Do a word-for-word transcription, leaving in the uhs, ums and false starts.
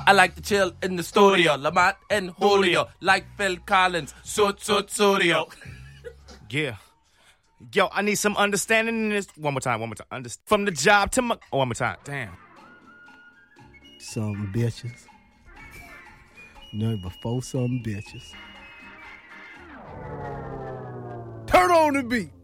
I like to chill in the studio. Lamont and Julio, like Phil Collins. Sut, sut, studio. Yeah. Yo, I need some understanding in this. One more time, one more time. Underst- From the job to my... Oh, one more time. Damn. Some bitches. Nothing before some bitches. Turn on the beat.